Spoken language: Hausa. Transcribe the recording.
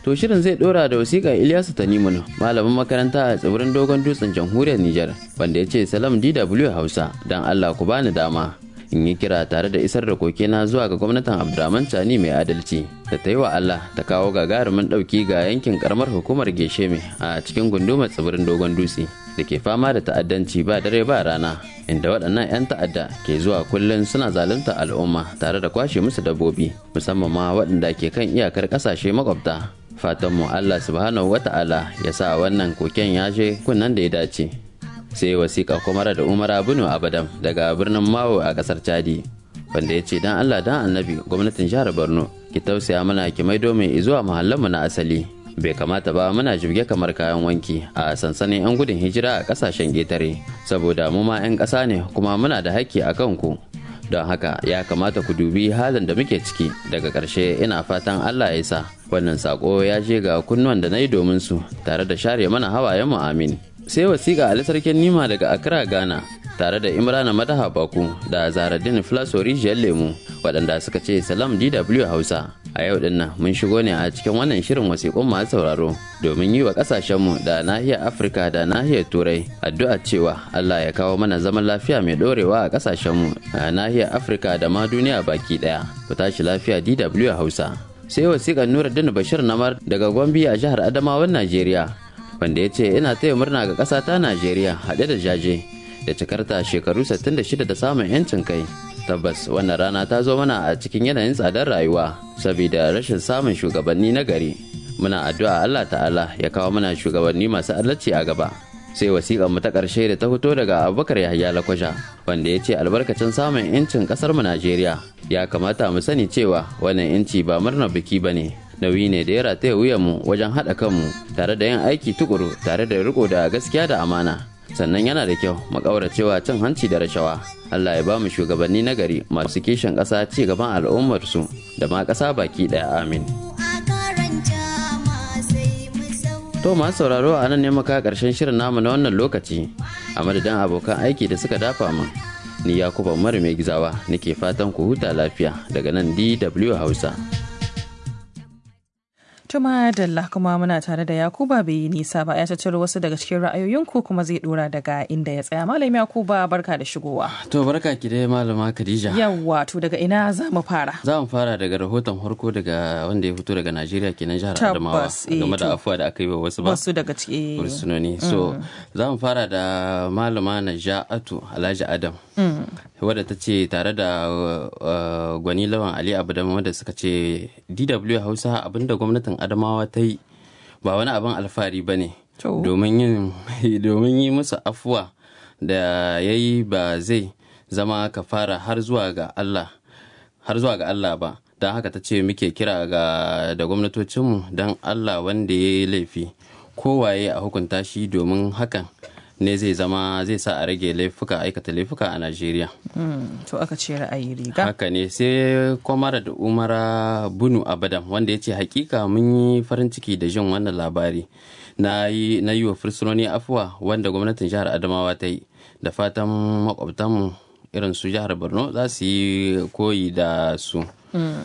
To shirin zai dora da wasiƙa Ilyasu Tanimun, malamin makaranta a tsibirin Dogon Dutsen Jamhuriyar Nijar, wanda ya ce salam DW Hausa, dan Allah ku bani dama in yi kira tare da isar da kokena zuwa ga gwamnatin Abdurrahman Tani mai adalci da ta yi wa Allah ta kawo gagarumin ɗauki ga yankin karamar hukumar Gesheme a cikin gundumar tsibirin Dogon Dutse da ke fama da ta'addanci ba dare ba rana, inda waɗannan 'yan ta'adda ke zuwa kullum suna zalunta al'umma tare da kwashe musu dabbobi, musamman ma waɗanda ke kan iyakar ƙasashe makwabta. Fatan mu Allah subhanahu wata'ala ya sa wannan koken ya je kunnan da ya dace. Sai wasiƙa kuma da Umar Abunu Abadam daga birnin Mawo a ƙasar Chadi, wanda ya ce dan Allah dan Annabi gwamnatin jihar Borno ki tausaya mana ki maido mai zuwa muhallanmu na asali. Bai kamata ba muna jibge kamar kayan wanki a sansanin 'yan gudun hijira a ƙasashen ƙetare, saboda mu ma 'yan ƙasa ne kuma muna da haƙƙi a kanku. Don haka ya kamata ku dubi halin da muke ciki. Daga ƙarshe ina fatan Allah ya sa wannan sako ya je ga kunnuwan da na yi domin su tare da share mana hawayen mu, amin. Sai wasiƙa Ali Sarkin Nima daga Accra, Ghana, tare da Imrana Madaha Baku da Zahraddin Filaso Rijiyar Lemu, waɗanda suka ce salam DW Hausa. A yau din nan mun shigo ne a cikin wannan shirin wasiƙun masu sauraro domin yi wa ƙasashenmu da nahiyar Afirka da nahiyar Turai addu'a cewa Allah ya kawo mana zaman lafiya mai ɗorewa a ƙasashenmu a nahiyar Afirka da ma duniya baki ɗaya. Ku tashi lafiya DW Hausa. Sai wasiƙar Nuruddin Bashir Namar daga Gombe a jihar Adamawan Najeriya, wanda ya ce ina taya murna ga ƙasa ta Najeriya haɗe da jaje da cikarta shekaru 66 da samun 'yancin kai. Tabbas wannan rana ta zo mana a cikin yanayin tsadar rayuwa saboda rashin samun shugabanni na gari. Muna addu'a Allah ta'ala ya kawo mana shugabanni masu adalci a gaba. Sai wasiƙar mu ta ƙarshe da ta fito daga Abubakar Yahaya Lakwaja, wanda ya ce albarkacin samun 'yancin ƙasar mu Najeriya ya kamata mu sani cewa wannan 'yanci ba murnar biki bane, nauyi ne da ya rataya wuyanmu wajen haɗa kanmu tare da yin aiki tukuru tare da riko da gaskiya da amana. Sannan yana da kyau mu ƙauracewa cin hanci da rashawa. Allah ya ba mu shugabanni na gari masu kishin ƙasa, ci gaban al'ummarsu da ma ƙasa baki ɗaya, amin. To masu sauraro, a nan ne muka ƙarshen shirin namu na wannan lokaci, a madadin abokan aiki da suka dafa min, ni Yakubu Umar mai gizawa nake fatan ku huta lafiya daga nan DW Hausa. Tuma Dalla, kuma muna tare da Yakuba bai yi nisa ba, ya tattaro wasu daga cikin ra'ayoyinku kuma zai dora daga inda ya tsaya. Malam Yakuba, barka da shigowa. To barka ki dai Malama Khadija. Yawwa, to daga ina za mu fara? Za mu fara daga rahoton farko daga wanda ya fito daga Najeriya kenan jihar Adamawa game da afuwa da aka yi wa wasu daga cikin fursunoni. So za mu fara da Malama Naja'atu Alhaji Adam, wadda ta ce tare da Gwani Lawan Ali Abdam, wanda suka ce DW Hausa abinda gwamnatin Adamawa ta yi ba wani abin alfahari ba ne, domin yi musu afuwa da ya yi ba zai zama kafara har zuwa ga Allah ba. Don haka ta ce muke kira da gwamnatocinmu don Allah wanda ya yi laifi kowaye a hukunta shi, domin hakan ne zai sa a rage aikata laifuka a Najeriya. To aka ce ra'ayi riga. Haka ne. Sai Kwamara da Umara Bunu Abadam, wanda ya ce hakika mun yi farin ciki da jin wannan labari na yi wa fursunoni afuwa wanda gwamnatin jihar Adamawa ta yi, da fatan makwabtanmu irin su jihar Borno za su yi koyi da su.